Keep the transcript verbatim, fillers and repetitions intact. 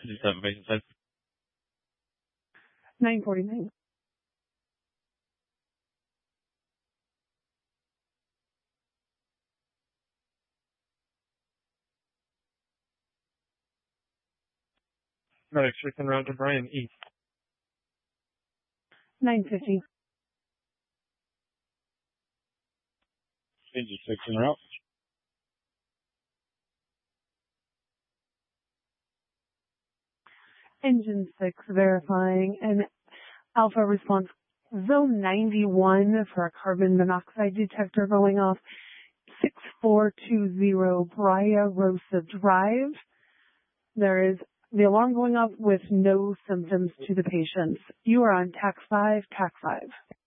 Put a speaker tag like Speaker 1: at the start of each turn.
Speaker 1: Just have patient side.
Speaker 2: nine forty-nine.
Speaker 1: Medic six en route to Brian East.
Speaker 2: nine fifty.
Speaker 1: Engine six en route.
Speaker 2: Engine six verifying an alpha response zone ninety-one for a carbon monoxide detector going off six four two zero Bria Rosa Drive. There is the alarm going off with no symptoms to the patients. You are on TAC five, TAC five.